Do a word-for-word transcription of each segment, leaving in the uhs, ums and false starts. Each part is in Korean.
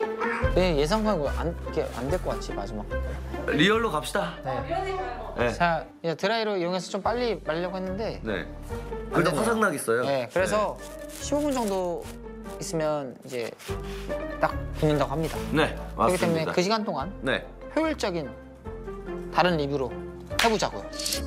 네, 예상하고 안될 것 같지 마지막. 리얼로 갑시다. 네. 네. 자, 이제 드라이로 이용해서 좀 빨리 말려고 했는데. 네. 그래도 화상 나겠어요. 네, 그래서 네. 십오 분 정도 있으면 이제 딱 붙는다고 합니다. 네, 맞습니다. 그렇기 때문에 그 시간 동안 네. 효율적인 다른 리뷰로 해보자고요.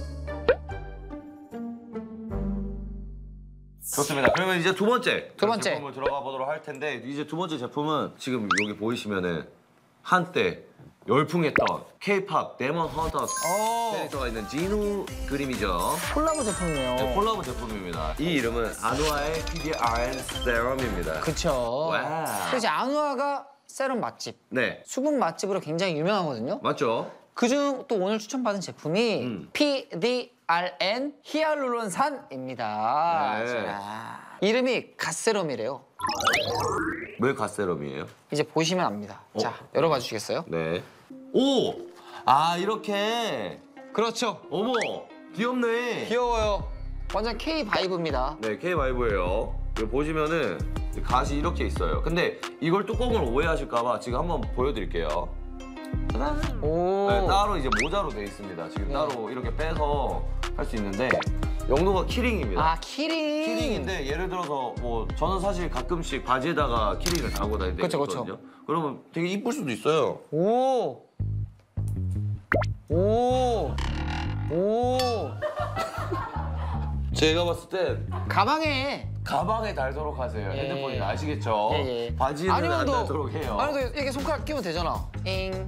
좋습니다. 그러면 이제 두 번째 두 번째 제품을 들어가 보도록 할 텐데 이제 두 번째 제품은 지금 여기 보이시면은 한때 열풍했던 K-팝 데몬 헌터 캐릭터가 있는 진우 그림이죠. 콜라보 제품이에요. 네, 콜라보 제품입니다. 이 이름은 아누아의 피디알엔 세럼입니다. 그쵸. 와. 그래서 아누아가 세럼 맛집, 네. 수분 맛집으로 굉장히 유명하거든요. 맞죠? 그중 또 오늘 추천받은 제품이 음. 피디알엔 히알루론산입니다. 네. 자, 이름이 갓세럼이래요. 왜 갓세럼이에요? 이제 보시면 압니다. 어? 자, 열어봐 주시겠어요? 네. 오! 아, 이렇게. 그렇죠. 어머, 귀엽네. 귀여워요. 완전 K 바이브입니다. 네, K-바이브예요. 이거 보시면은 갓이 이렇게 있어요. 근데 이걸 뚜껑을 오해하실까 봐 지금 한번 보여드릴게요. 짜잔! 오. 네, 따로 이제 모자로 돼 있습니다. 지금 네. 따로 이렇게 빼서 할 수 있는데 용도가 키링입니다. 아, 키링. 키링인데 예를 들어서 뭐 저는 사실 가끔씩 바지에다가 키링을 달고 다닐 때가 그쵸, 그쵸. 있거든요. 그러면 되게 이쁠 수도 있어요. 오. 오. 오. 제가 봤을 때 가방에. 가방에 달도록 하세요. 예. 핸드폰이 아시겠죠? 예, 예. 바지는 아니면 안 또- 달도록 해요. 아니, 또 이렇게 손가락 끼면 되잖아. 잉.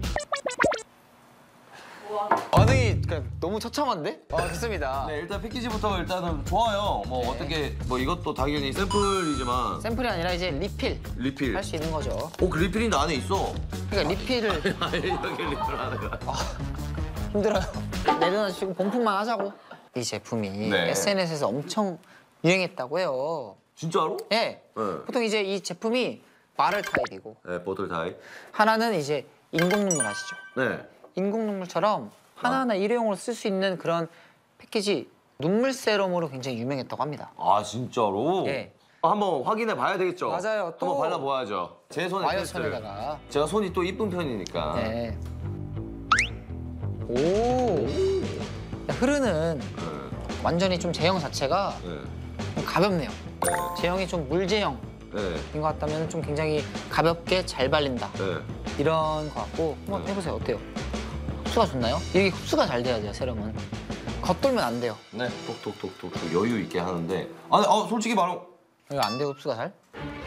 반응이 그냥 너무 처참한데? 아, 좋습니다. 네, 일단 패키지부터 일단은 좋아요. 뭐 네. 어떻게 뭐 이것도 당연히 샘플이지만 샘플이 아니라 이제 리필 리필. 할 수 있는 거죠. 어, 그 리필인데 안에 있어. 그러니까 리필을 아니, 여기 리필 하는 거야. 힘들어요. 내려놔주시고 본품만 하자고. 이 제품이 네. 에스엔에스에서 엄청 유행했다고 해요. 진짜로? 예. 네. 보통 이제 이 제품이 마를 타입이고 네, 보틀 타입. 하나는 이제 인공눈물 아시죠? 네. 인공눈물처럼 하나하나 일회용으로 쓸 수 있는 그런 패키지 눈물 세럼으로 굉장히 유명했다고 합니다. 아, 진짜로? 예. 한번 확인해 봐야 되겠죠? 맞아요. 또- 한번 발라보아야죠. 제 손에 테스트를. 와이어천에다가. 제가 손이 또 이쁜 편이니까. 네. 오. 흐르는 네. 완전히 좀 제형 자체가 네. 좀 가볍네요. 네. 제형이 좀 물제형인 네. 것 같다면 좀 굉장히 가볍게 잘 발린다. 네. 이런 것 같고 한번 네. 해보세요. 어때요? 흡수가 좋나요? 이게 흡수가 잘 돼야 돼요, 세럼은. 겉돌면 안 돼요. 네. 톡톡톡톡 여유 있게 하는데. 아니, 어, 솔직히 말하면 이거 안 돼요, 흡수가 잘?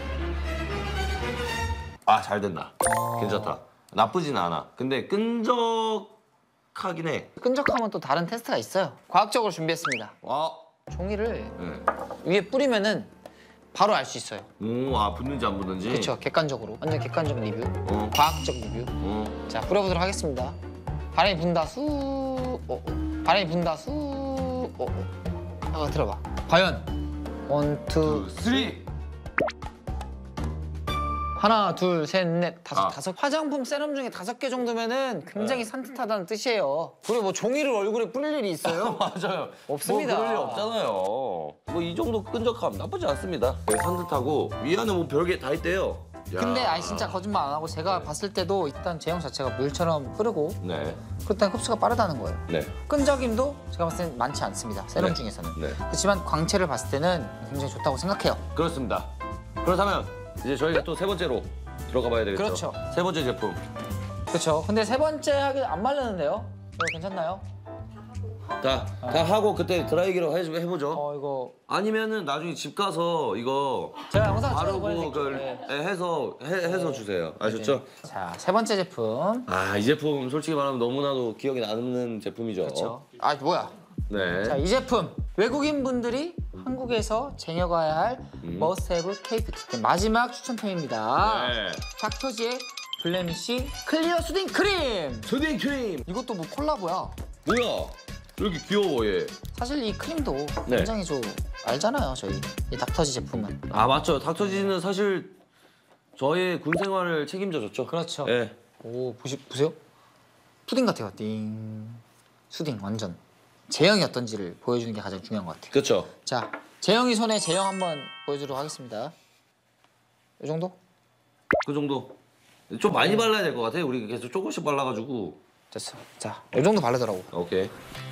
아, 잘 된다. 어. 괜찮다. 나쁘진 않아. 근데 끈적하긴 해. 끈적하면 또 다른 테스트가 있어요. 과학적으로 준비했습니다. 와. 종이를 네. 위에 뿌리면은 바로 알 수 있어요. 오, 아, 붙는지 안 붙는지. 그렇죠, 객관적으로. 완전 객관적 리뷰. 어. 과학적 리뷰. 어. 자, 뿌려보도록 하겠습니다. 바람이 분다, 수. 어, 어. 바람이 분다, 수. 어, 어. 아, 들어봐. 과연 원, 투, 쓰리. 하나, 둘, 셋, 넷, 다섯, 아. 다섯. 화장품 세럼 중에 다섯 개 정도면은 굉장히 네. 산뜻하다는 뜻이에요. 그리고 뭐 종이를 얼굴에 뿌릴 일이 있어요? 맞아요. 없습니다. 뭐 그럴 일 없잖아요. 뭐 이 정도 끈적함 나쁘지 않습니다. 되게 산뜻하고 위 안에 뭐 별게 다 있대요. 야. 근데 아니 진짜 거짓말 안 하고 제가 봤을 때도 일단 제형 자체가 물처럼 흐르고 네. 그렇다면 흡수가 빠르다는 거예요. 네. 끈적임도 제가 봤을 땐 많지 않습니다. 세럼 네. 중에서는. 네. 그렇지만 광채를 봤을 때는 굉장히 좋다고 생각해요. 그렇습니다. 그렇다면 이제 저희가 또 세 번째로 들어가 봐야 되겠죠. 그렇죠. 세 번째 제품. 그렇죠. 근데 세 번째 하기 안 말르는데요? 이거 괜찮나요? 자, 다 하고 그때 드라이기로 해, 해보죠. 어 이거 아니면은 나중에 집 가서 이거 제가 영상 찍어서 바르고 보여드릴게요. 그걸 네. 해서 해, 해서 주세요. 아셨죠? 자, 세 번째 제품. 아, 이 제품 솔직히 말하면 너무나도 기억에 남는 제품이죠. 그렇죠. 아 뭐야? 네. 자, 이 제품 외국인 분들이 한국에서 쟁여가야 할 음. 머스트헤브 K-뷰티 마지막 추천템입니다. 네. 닥터지의 블레미쉬 클리어 수딩 크림. 수딩 크림. 이것도 뭐 콜라보야. 뭐야? 왜 이렇게 귀여워 얘? 사실 이 크림도 네. 굉장히 좀 알잖아요, 저희 이 닥터지 제품은. 아, 맞죠. 닥터지는 사실 저의 군 생활을 책임져줬죠. 그렇죠. 네. 오, 보시, 보세요. 푸딩 같아요. 띵. 수딩 완전. 제형이 어떤지를 보여주는 게 가장 중요한 것 같아요. 그렇죠. 자, 재영이 손에 제형 한번 보여주도록 하겠습니다. 이 정도? 그 정도. 좀 많이 발라야 될 것 같아. 우리 계속 조금씩 발라가지고. 됐어. 자, 이 정도 바르더라고. 오케이.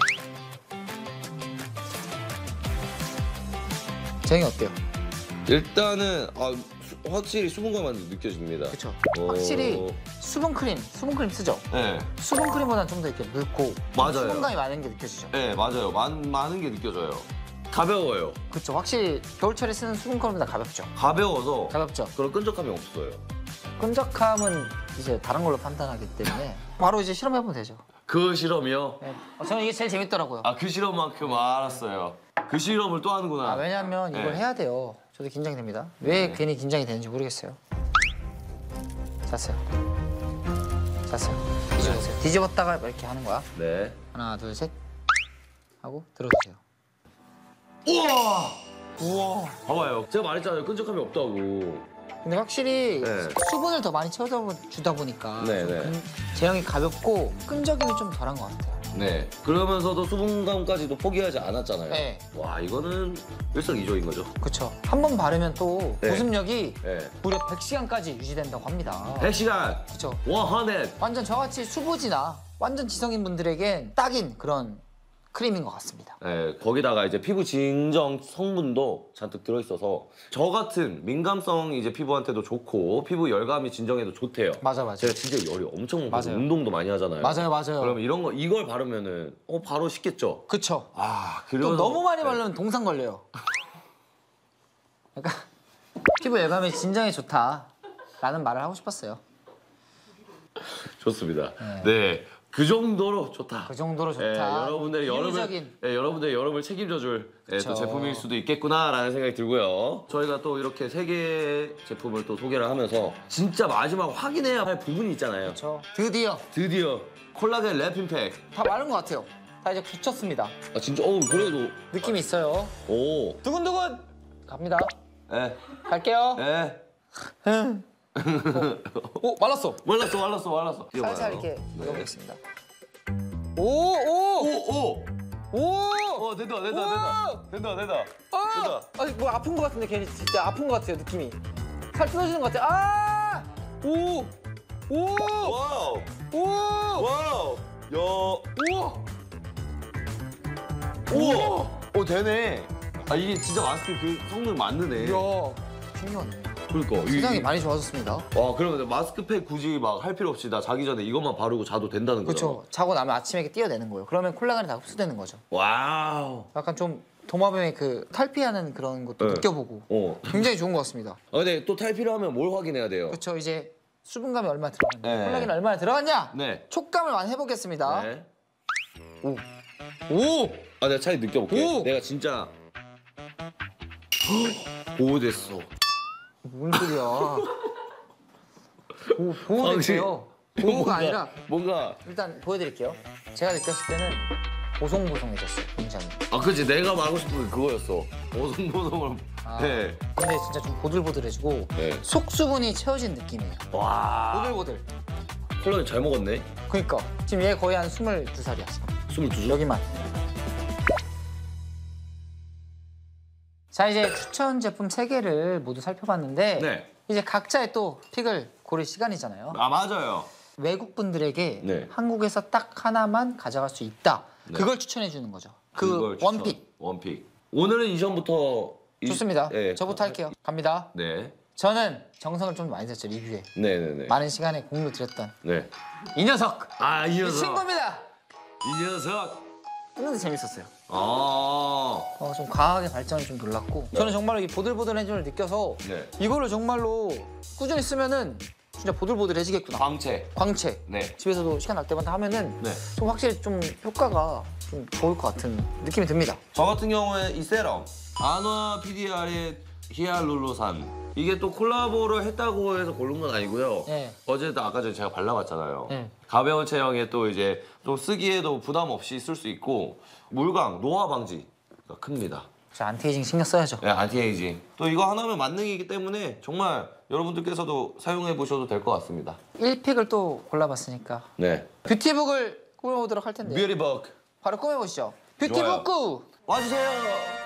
제형이 어때요? 일단은 아, 수, 확실히 수분감만 느껴집니다. 그렇죠. 오. 확실히 수분 크림, 수분 크림 쓰죠? 네. 수분 크림보다는 좀 더 이렇게 묽고 맞아요. 수분감이 많은 게 느껴지죠? 네, 맞아요. 많, 많은 게 느껴져요. 가벼워요. 그렇죠. 확실히 겨울철에 쓰는 수분 크림보다 가볍죠? 가벼워서 가볍죠? 그런 끈적함이 없어요. 끈적함은 이제 다른 걸로 판단하기 때문에 바로 이제 실험해보면 되죠. 그 실험이요? 네. 어, 저는 이게 제일 재밌더라고요. 아, 그 실험만큼 알았어요. 그 실험을 또 하는구나. 아, 왜냐면 이걸 네. 해야 돼요. 저도 긴장이 됩니다. 왜 네. 괜히 긴장이 되는지 모르겠어요. 잤어요. 잤어요. 뒤집으세요. 뒤집었다가 이렇게 하는 거야. 네. 하나, 둘, 셋 하고 들어주세요. 우와! 우와. 봐봐요. 제가 말했잖아요. 끈적함이 없다고. 근데 확실히 네. 수분을 더 많이 채워주다 보니까 네, 좀 네. 근- 제형이 가볍고 끈적임이 좀 덜한 것 같아요. 네. 그러면서도 수분감까지도 포기하지 않았잖아요. 네. 와, 이거는 일석이조인 거죠. 그렇죠. 한 번 바르면 또 네. 보습력이 네. 무려 백 시간까지 유지된다고 합니다. 백 시간! 그렇죠. 백! 완전 저같이 수부지나 완전 지성인 분들에겐 딱인 그런 크림인 것 같습니다. 네, 거기다가 이제 피부 진정 성분도 잔뜩 들어있어서 저 같은 민감성 이제 피부한테도 좋고 피부 열감이 진정해도 좋대요. 맞아 맞아. 제가 진짜 열이 엄청 많고 맞아요. 운동도 많이 하잖아요. 맞아요 맞아요. 그러면 이런 거 이걸 바르면은 어 바로 식겠죠. 그쵸. 아, 또 그래서 너무 많이 네. 바르면 동상 걸려요. 그러니까 피부 열감이 진정에 좋다라는 말을 하고 싶었어요. 좋습니다. 네. 그 정도로 좋다. 그 정도로 좋다. 예, 여러분들의 여름을 비유적인. 예, 여러분들의 여름을 책임져줄 예, 또 그쵸. 제품일 수도 있겠구나라는 생각이 들고요. 저희가 또 이렇게 세 개의 제품을 또 소개를 하면서 진짜 마지막 확인해야 할 부분이 있잖아요. 그렇죠. 드디어 드디어 콜라겐 랩핑팩. 다 마른 것 같아요. 다 이제 굳혔습니다. 아 진짜 어 그래도 느낌이 있어요. 오. 두근두근 갑니다. 에. 갈게요. 에. 오 말랐어. 말랐어 말랐어 말랐어. 살살 이렇게 네. 넣어보겠습니다. 오 오. 오 오. 오! 어 된다 된다 된다 된다 된다. 아! 된다. 아니 뭐 아픈 것 같은데 괜히 진짜 아픈 것 같아요 느낌이. 살 뜯어지는 것 같아. 아! 오! 오! 와우 오! 와우. 야. 우와! 우와. 어 되네. 아 이게 진짜 마스크 그 성능 맞느네. 이야 신기하네. 그러니까 이- 세상이 이- 많이 좋아졌습니다. 와 그러면 마스크팩 굳이 막 할 필요 없이 나 자기 전에 이것만 바르고 자도 된다는 거죠? 그렇죠. 자고 나면 아침에 이렇게 띄어내는 거예요. 그러면 콜라겐이 다 흡수되는 거죠. 와우. 약간 좀 도마뱀의 그 탈피하는 그런 것도 네. 느껴보고 어. 굉장히 좋은 것 같습니다. 아, 근데 또 탈피를 하면 뭘 확인해야 돼요? 그렇죠. 이제 수분감이 얼마나 들어갔냐, 네. 콜라겐이 얼마나 들어갔냐, 네. 촉감을 많이 해보겠습니다. 네. 오, 오, 아 내가 차이 느껴볼게. 오! 내가 진짜 보호됐어. 뭔 소리야? 보, 보호됐어요. 보호가 뭔가- 아니라 뭔가 일단 보여드릴게요. 제가 느꼈을 때는 보송보송해졌어요, 굉장히. 아 그치 내가 말하고 싶은 게 그거였어. 보송보송을. 아. 네. 근데 진짜 좀 보들보들해지고 네. 속 수분이 채워진 느낌이에요. 와. 보들보들. 콜라겐 잘 먹었네. 그러니까 지금 얘 거의 한 스물두 살이야. 스물두 살. 여기만. 자 이제 추천 제품 세 개를 모두 살펴봤는데 네. 이제 각자의 또 픽을 고를 시간이잖아요. 아 맞아요. 외국 분들에게 네. 한국에서 딱 하나만 가져갈 수 있다. 네. 그걸 추천해 주는 거죠. 그걸 그 추천. 원픽. 원픽. 오늘은 이전부터 이- 좋습니다. 네. 저부터 할게요. 갑니다. 네. 저는 정성을 좀 많이 썼죠 리뷰에. 네네네. 많은 시간에 공로 들였던 네. 이 녀석. 아이 이 녀석. 친구입니다. 이 녀석. 했는데 재밌었어요. 아. 어, 좀 과하게 발전이 좀 놀랐고 저는 정말로 이 보들보들해짐을 느껴서 네. 이거를 정말로 꾸준히 쓰면은 진짜 보들보들해지겠구나. 광채. 광채. 네. 집에서도 시간 날 때마다 하면은 네. 좀 확실히 좀 효과가 좀 좋을 것 같은 느낌이 듭니다. 저 같은 경우에 이 세럼 아노아 피디알의 히알루로산 이게 또 콜라보를 했다고 해서 고른 건 아니고요. 네. 어제도 아까 전에 제가 발라봤잖아요. 네. 가벼운 체형에 또 이제 또 쓰기에도 부담 없이 쓸 수 있고 물광, 노화 방지가 큽니다. 저 안티에이징 신경 써야죠. 네, 안티에이징. 또 이거 하나면 만능이기 때문에 정말 여러분들께서도 사용해 보셔도 될 것 같습니다. 일 픽을 또 골라봤으니까 네. 뷰티북을 꾸며보도록 할 텐데 뷰티북 바로 꾸며보시죠. 뷰티북 구! 와주세요.